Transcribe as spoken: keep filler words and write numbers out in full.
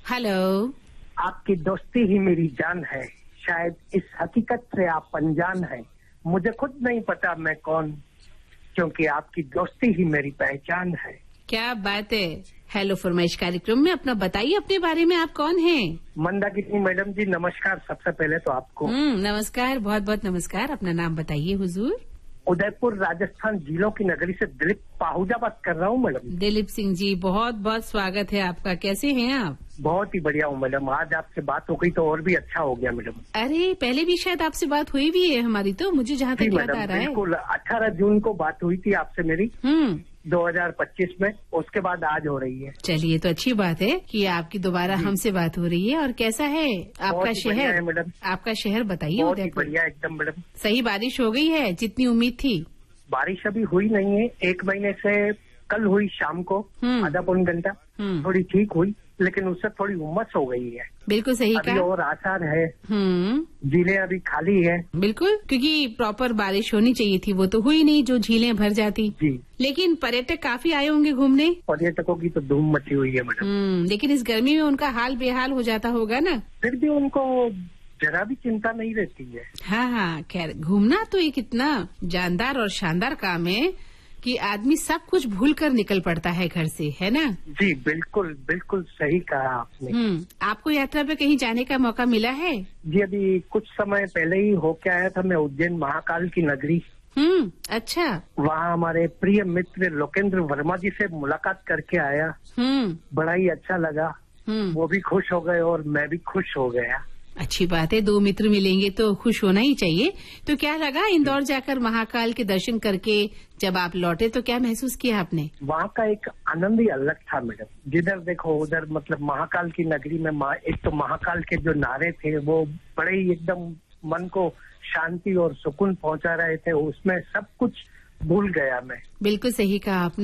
Hello. आपकी दोस्ती ही मेरी जान है, शायद इस हकीकत से आप अनजान हैं। मुझे खुद नहीं पता मैं कौन, क्योंकि आपकी दोस्ती ही मेरी पहचान है। क्या बात है। हेलो फरमाइश कार्यक्रम में अपना बताइए अपने बारे में, आप कौन हैं? मंदाकिनी मैडम जी नमस्कार। सबसे पहले तो आपको हम्म नमस्कार, बहुत बहुत नमस्कार। अपना नाम बताइए हुजूर। उदयपुर राजस्थान जिलों की नगरी से दिलीप पाहुजा बात कर रहा हूँ मैडम। दिलीप सिंह जी, बहुत बहुत स्वागत है आपका। कैसे हैं आप? बहुत ही बढ़िया हूँ मैडम। आज आपसे बात हो गई तो और भी अच्छा हो गया मैडम। अरे पहले भी शायद आपसे बात हुई भी है हमारी, तो मुझे जहाँ तक याद आ रहा है। बिल्कुल, अठारह जून को बात हुई थी आपसे मेरी, हम्म दो हज़ार पच्चीस में। उसके बाद आज हो रही है। चलिए, तो अच्छी बात है कि आपकी दोबारा हमसे बात हो रही है। और कैसा है आपका शहर? है मैडम। आपका शहर बताइए। बहुत ही उदयपुर बढ़िया एकदम मैडम। सही बारिश हो गई है जितनी उम्मीद थी? बारिश अभी हुई नहीं है, एक महीने से कल हुई शाम को हम्म। आधा पौन घंटा, हम्म। थोड़ी ठीक हुई, लेकिन उससे थोड़ी उमस हो गई है। बिल्कुल सही अभी कहा। और आसार है, हम्म झीलें अभी खाली है। बिल्कुल, क्योंकि प्रॉपर बारिश होनी चाहिए थी, वो तो हुई नहीं जो झीलें भर जाती। जी, लेकिन पर्यटक काफी आए होंगे घूमने। पर्यटकों की तो धूम मची हुई है मैडम। हम्म लेकिन इस गर्मी में उनका हाल बेहाल हो जाता होगा ना? फिर भी उनको जरा भी चिंता नहीं रहती है। हाँ हाँ, खैर घूमना तो एक इतना जानदार और शानदार काम है कि आदमी सब कुछ भूल कर निकल पड़ता है घर से, है ना? जी बिल्कुल बिल्कुल सही कहा आपने। हम्म आपको यात्रा पे कहीं जाने का मौका मिला है? जी अभी कुछ समय पहले ही होके आया था मैं उज्जैन महाकाल की नगरी। हम्म अच्छा। वहाँ हमारे प्रिय मित्र लोकेंद्र वर्मा जी से मुलाकात करके आया। हम्म बड़ा ही अच्छा लगा। हम्म वो भी खुश हो गए और मैं भी खुश हो गया। अच्छी बात है, दो मित्र मिलेंगे तो खुश होना ही चाहिए। तो क्या लगा इंदौर जाकर महाकाल के दर्शन करके? जब आप लौटे तो क्या महसूस किया आपने? वहाँ का एक आनंद ही अलग था मैडम। जिधर देखो उधर मतलब महाकाल की नगरी में मा, एक तो महाकाल के जो नारे थे वो बड़े ही एकदम मन को शांति और सुकून पहुंचा रहे थे। उसमें सब कुछ भूल गया मैं। बिल्कुल सही कहा आपने।